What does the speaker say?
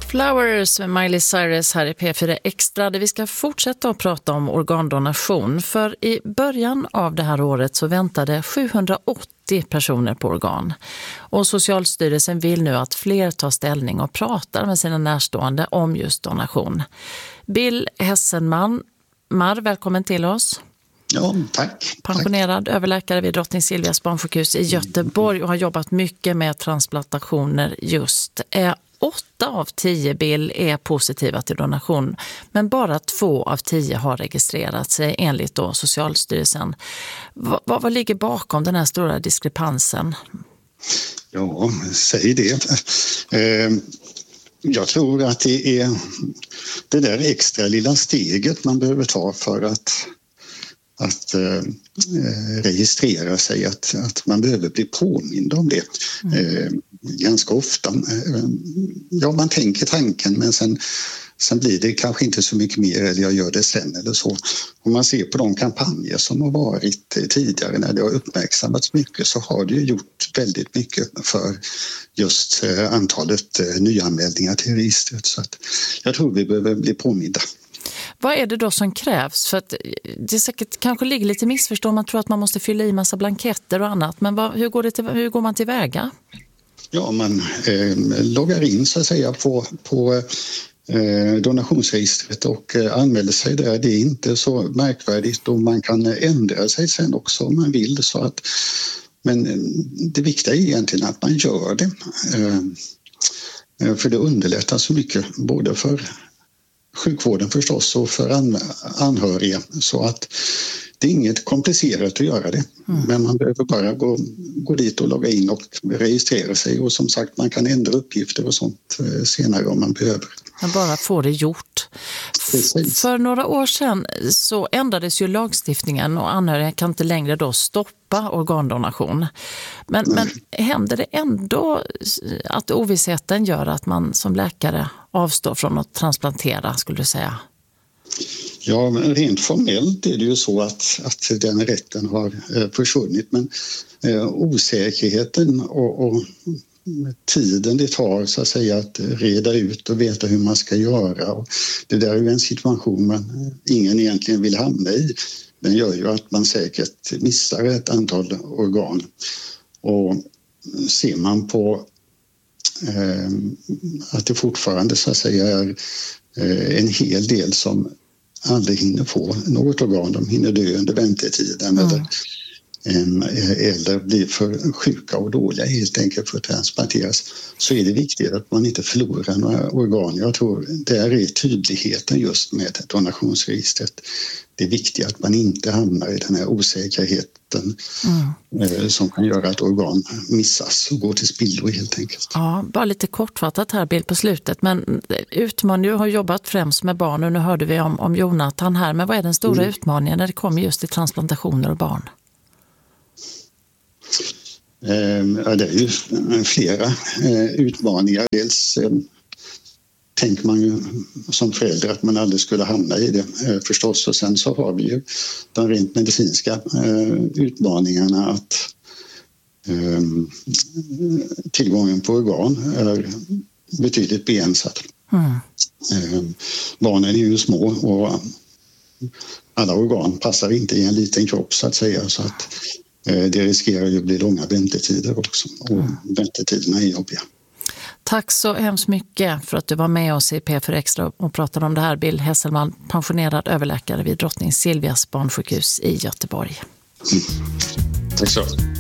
Flowers med Miley Cyrus här i P4 Extra, där vi ska fortsätta att prata om organdonation. För i början av det här året så väntade 780 personer på organ. Och Socialstyrelsen vill nu att fler tar ställning och pratar med sina närstående om just donation. Bill Hesselman, välkommen till oss. Ja, tack. Pensionerad överläkare vid Drottning Silvias barnsjukhus i Göteborg och har jobbat mycket med transplantationer just. 8 av 10 Bill är positiva till donation, men bara 2 av 10 har registrerat sig enligt då Socialstyrelsen. Vad ligger bakom den här stora diskrepansen? Ja, säg det. Jag tror att det är det där extra lilla steget man behöver ta för att registrera sig, att man behöver bli påmind om det ganska ofta. Ja, man tänker tanken, men sen blir det kanske inte så mycket mer, eller jag gör det sen eller så. Om man ser på de kampanjer som har varit tidigare när det har uppmärksammats mycket, så har det ju gjort väldigt mycket för just antalet nyanmälningar till registret. Så att jag tror vi behöver bli påminda. Vad är det då som krävs? För att det säkert kanske ligger lite missförstånd. Man tror att man måste fylla i massa blanketter och annat. Men hur går man tillväga? Ja, man loggar in så att säga på donationsregistret och anmäler sig där. Det är inte så märkvärdigt och man kan ändra sig sen också om man vill. Men det viktiga är egentligen att man gör det. För det underlättar så mycket både för sjukvården förstås och för anhöriga, så att det är inget komplicerat att göra det. Men man behöver bara gå dit och logga in och registrera sig, och som sagt man kan ändra uppgifter och sånt senare om man behöver. Man bara får det gjort. Precis. För några år sedan så ändrades ju lagstiftningen och anhöriga kan inte längre då stoppa organdonation. Men händer det ändå att ovissheten gör att man som läkare avstår från att transplantera, skulle du säga? Ja, men rent formellt är det ju så att den rätten har försvunnit, men osäkerheten och tiden det tar så att säga att reda ut och veta hur man ska göra, och det där är ju en situation ingen egentligen vill hamna i. Den gör ju att man säkert missar ett antal organ, och ser man på att det fortfarande så att säga är en hel del som aldrig hinner få något organ, de hinner dö under väntetiden eller blir för sjuka och dåliga helt enkelt för att transplanteras, så är det viktigt att man inte förlorar några organ. Jag tror där är tydligheten just med donationsregistret. Det är viktigt att man inte hamnar i den här osäkerheten som kan göra att organ missas och går till spillo helt enkelt. Ja, bara lite kortfattat här Bill på slutet, men utmaningen, du har jobbat främst med barn och nu hörde vi om Jonathan här, men vad är den stora utmaningen när det kommer just till transplantationer och barn? Ja, det är ju flera utmaningar. Dels tänker man ju som förälder att man aldrig skulle hamna i det förstås, och sen så har vi ju de rent medicinska utmaningarna att tillgången på organ är betydligt begränsad. Barnen är ju små och alla organ passar inte i en liten kropp så att säga, så att det riskerar ju att bli långa väntetider också, och väntetiderna är jobbiga. Tack så hemskt mycket för att du var med oss i P4 Extra och pratade om det här. Bill Hesselman, pensionerad överläkare vid Drottning Silvias barnsjukhus i Göteborg. Tack så.